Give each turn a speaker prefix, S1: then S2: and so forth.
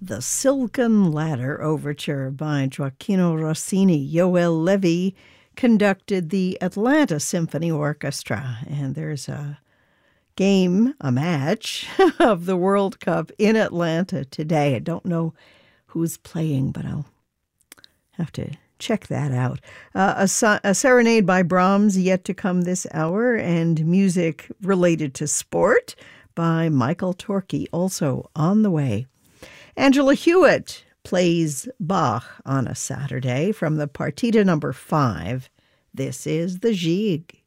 S1: The Silken Ladder Overture by Gioacchino Rossini. Yoel Levy conducted the Atlanta Symphony Orchestra, and there's a match of the World Cup in Atlanta today. I don't know who's playing, but I'll have to check that out. A serenade by Brahms yet to come this hour, and music related to sport by Michael Torkey also on the way. Angela Hewitt plays Bach on a Saturday from the Partita number 5. This is the Gigue.